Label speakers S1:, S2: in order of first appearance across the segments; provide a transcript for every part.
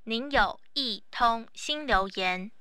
S1: 您有一通新留言。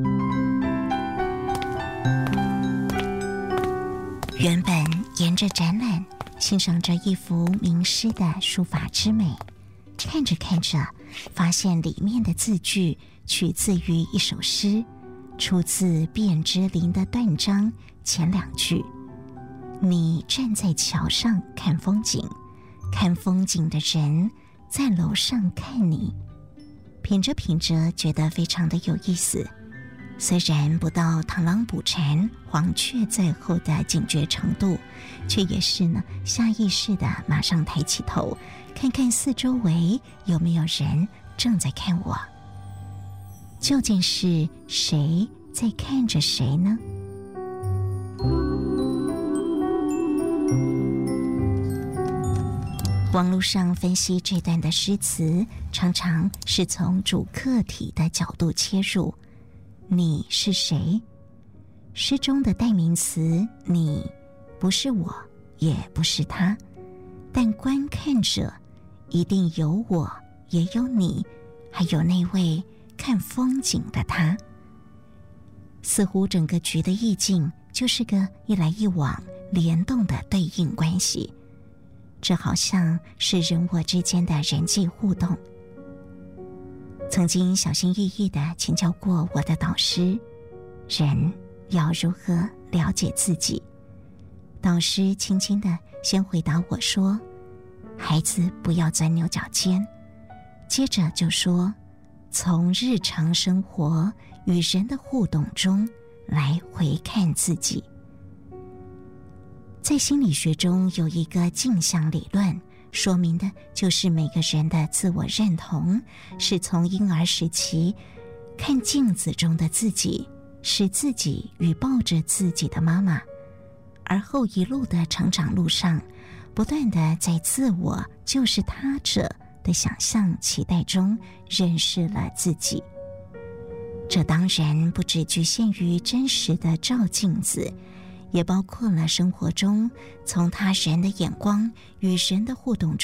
S2: 原本沿着展览欣赏着一幅名诗的书法之美，看着看着，发现里面的字句取自于一首诗，出自卞之琳的断章前2句：你站在桥上看风景，看风景的人在楼上看你。品着品着，觉得非常的有意思。虽然不到螳螂捕蝉，黄雀在后的警觉程度，却也是呢下意识的马上抬起头，看看四周围有没有人正在看我。究竟是谁在看着谁呢？网络上分析这段的诗词，常常是从主客体的角度切入。你是谁？诗中的代名词你，不是我，也不是他，但观看者一定有我，也有你，还有那位看风景的他。似乎整个局的意境就是个一来一往联动的对应关系，这好像是人我之间的人际互动。曾经小心翼翼地请教过我的导师，人要如何了解自己？导师轻轻地先回答我说，孩子不要钻牛角尖，接着就说，从日常生活与人的互动中来回看自己。在心理学中有一个镜像理论，说明的就是每个人的自我认同是从婴儿时期看镜子中的自己，是自己与抱着自己的妈妈，而后一路的成长路上，不断的在自我就是他者的想象期待中认识了自己。这当然不只局限于真实的照镜子，也包括了生活中从他人的眼光与人的互动中